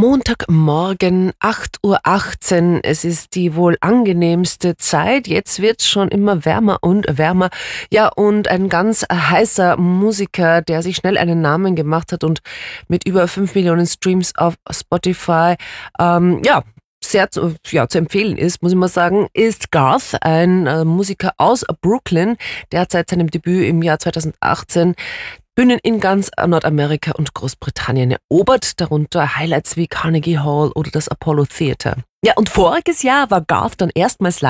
Montagmorgen, 8:18 Uhr. Es ist die wohl angenehmste Zeit. Jetzt wird's schon immer wärmer und wärmer. Ja, und ein ganz heißer Musiker, der sich schnell einen Namen gemacht hat und mit über 5 Millionen Streams auf Spotify, sehr zu empfehlen ist, muss ich mal sagen, ist Garth, ein Musiker aus Brooklyn. Der hat seit seinem Debüt im Jahr 2018 Bühnen in ganz Nordamerika und Großbritannien erobert, darunter Highlights wie Carnegie Hall oder das Apollo Theater. Ja, und voriges Jahr war Garth dann erstmals live